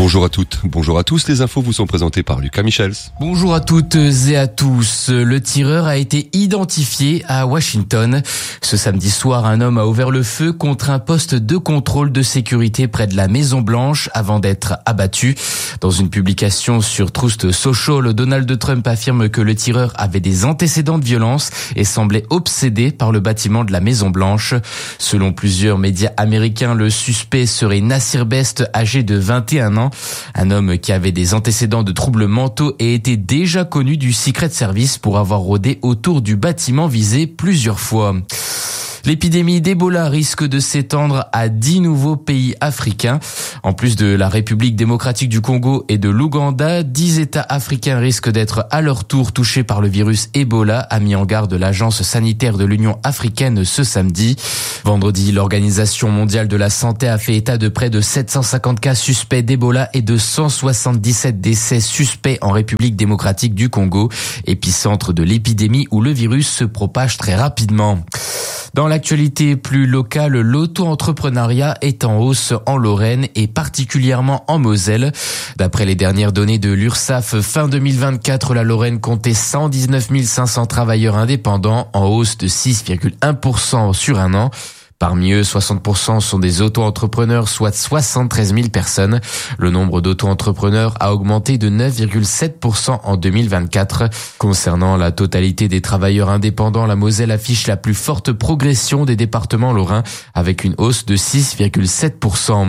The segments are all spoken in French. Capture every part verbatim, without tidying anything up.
Bonjour à toutes, bonjour à tous. Les infos vous sont présentées par Lucas Michels. Bonjour à toutes et à tous. Le tireur a été identifié à Washington. Ce samedi soir, un homme a ouvert le feu contre un poste de contrôle de sécurité près de la Maison Blanche avant d'être abattu. Dans une publication sur Truth Social, Donald Trump affirme que le tireur avait des antécédents de violence et semblait obsédé par le bâtiment de la Maison Blanche. Selon plusieurs médias américains, le suspect serait Nassir Best, âgé de vingt et un ans. Un homme qui avait des antécédents de troubles mentaux et était déjà connu du Secret Service pour avoir rôdé autour du bâtiment visé plusieurs fois. L'épidémie d'Ebola risque de s'étendre à dix nouveaux pays africains. En plus de la République démocratique du Congo et de l'Ouganda, dix États africains risquent d'être à leur tour touchés par le virus Ebola, a mis en garde l'Agence sanitaire de l'Union africaine ce samedi. Vendredi, l'Organisation mondiale de la santé a fait état de près de sept cent cinquante cas suspects d'Ebola et de cent soixante-dix-sept décès suspects en République démocratique du Congo, épicentre de l'épidémie où le virus se propage très rapidement. Dans l'actualité plus locale, l'auto-entrepreneuriat est en hausse en Lorraine et particulièrement en Moselle. D'après les dernières données de l'URSSAF, fin deux mille vingt-quatre, la Lorraine comptait cent dix-neuf mille cinq cents travailleurs indépendants, en hausse de six virgule un pour cent sur un an. Parmi eux, soixante pour cent sont des auto-entrepreneurs, soit soixante-treize mille personnes. Le nombre d'auto-entrepreneurs a augmenté de neuf virgule sept pour cent en deux mille vingt-quatre. Concernant la totalité des travailleurs indépendants, la Moselle affiche la plus forte progression des départements lorrains, avec une hausse de six virgule sept pour cent.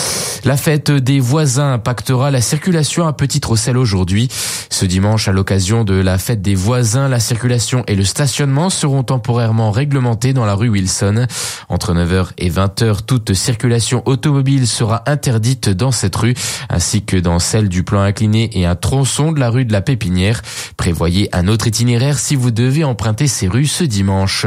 La fête des voisins impactera la circulation à Petite-Rosselle aujourd'hui. Ce dimanche, à l'occasion de la fête des voisins, la circulation et le stationnement seront temporairement réglementés dans la rue Wilson. Entre neuf heures et vingt heures, toute circulation automobile sera interdite dans cette rue, ainsi que dans celle du plan incliné et un tronçon de la rue de la Pépinière. Prévoyez un autre itinéraire si vous devez emprunter ces rues ce dimanche.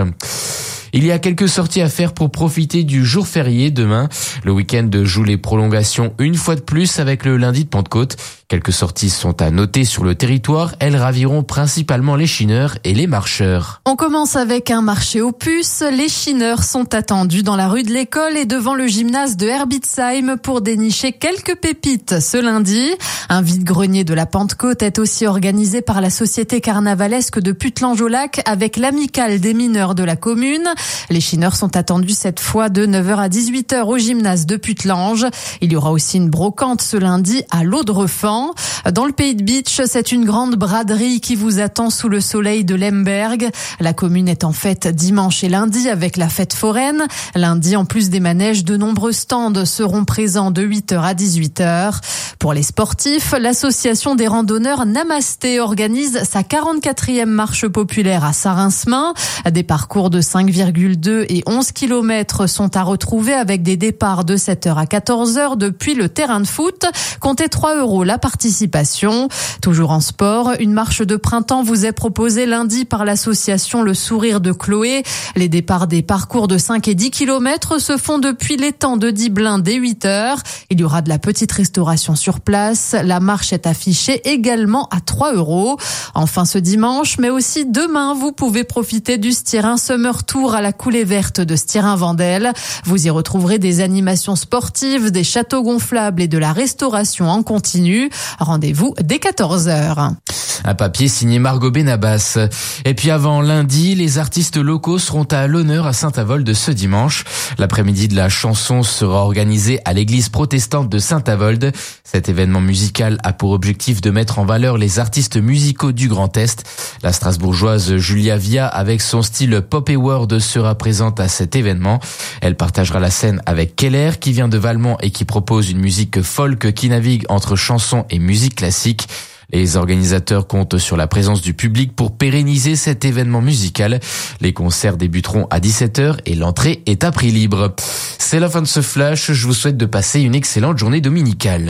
Il y a quelques sorties à faire pour profiter du jour férié demain. Le week-end joue les prolongations une fois de plus avec le lundi de Pentecôte. Quelques sorties sont à noter sur le territoire. Elles raviront principalement les chineurs et les marcheurs. On commence avec un marché aux puces. Les chineurs sont attendus dans la rue de l'École et devant le gymnase de Herbitsheim pour dénicher quelques pépites ce lundi. Un vide-grenier de la Pentecôte est aussi organisé par la Société carnavalesque de Putelange-au-Lac avec l'amicale des mineurs de la commune. Les chineurs sont attendus cette fois de neuf heures à dix-huit heures au gymnase de Putelange. Il y aura aussi une brocante ce lundi à l'Audrefend. Dans le pays de Bitche, c'est une grande braderie qui vous attend sous le soleil de Lemberg. La commune est en fête dimanche et lundi avec la fête foraine. Lundi, en plus des manèges, de nombreux stands seront présents de huit heures à dix-huit heures. Pour les sportifs, l'association des randonneurs Namasté organise sa quarante-quatrième marche populaire à Saint-Rincemain. Des parcours de cinq virgule deux et onze kilomètres sont à retrouver avec des départs de sept heures à quatorze heures depuis le terrain de foot. Comptez trois euros la participation. Toujours en sport, une marche de printemps vous est proposée lundi par l'association Le Sourire de Chloé. Les départs des parcours de cinq et dix kilomètres se font depuis l'étang de Diblin dès huit heures. Il y aura de la petite restauration sur place. La marche est affichée également à trois euros. Enfin ce dimanche, mais aussi demain, vous pouvez profiter du Styrin Summer Tour à la coulée verte de Styrin-Vendel. Vous y retrouverez des animations sportives, des châteaux gonflables et de la restauration en continu. Rendez-vous dès quatorze heures. Un papier signé Margot Benabas. Et puis avant lundi, les artistes locaux seront à l'honneur à Saint-Avold ce dimanche. L'après-midi de la chanson sera organisé à l'église protestante de Saint-Avold. Cet événement musical a pour objectif de mettre en valeur les artistes musicaux du Grand Est. La Strasbourgeoise Julia Via, avec son style pop et world, sera présente à cet événement. Elle partagera la scène avec Keller, qui vient de Valmont et qui propose une musique folk qui navigue entre chansons et musique classique. Les organisateurs comptent sur la présence du public pour pérenniser cet événement musical. Les concerts débuteront à dix-sept heures et l'entrée est à prix libre. C'est la fin de ce flash. Je vous souhaite de passer une excellente journée dominicale.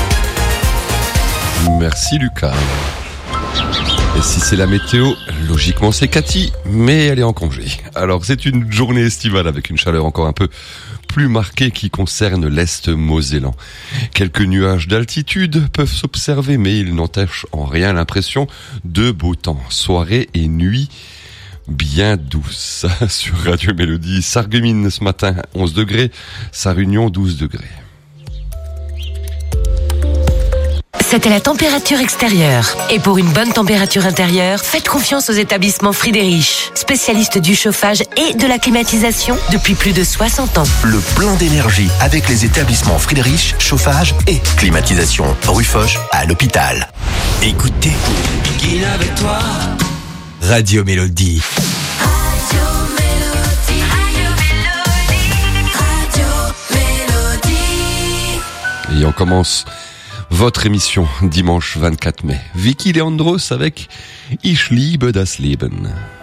Merci Lucas. Et si c'est la météo, logiquement c'est Cathy, mais elle est en congé. Alors c'est une journée estivale avec une chaleur encore un peu plus marquée qui concerne l'Est mosellan. Quelques nuages d'altitude peuvent s'observer, mais ils n'entachent en rien l'impression de beau temps. Soirée et nuit bien douce. Sur Radio Mélodie, Sarreguemines ce matin onze degrés, Sarre-Union douze degrés. c'était la température extérieure. Et pour une bonne température intérieure, faites confiance aux établissements Friedrich, spécialistes du chauffage et de la climatisation depuis plus de soixante ans. Le plein d'énergie avec les établissements Friedrich, chauffage et climatisation. Rue Foch à l'hôpital. Écoutez, Biguine avec toi. Radio Mélodie. Et on commence votre émission dimanche vingt-quatre mai. Vicky Leandros avec Ich liebe das Leben.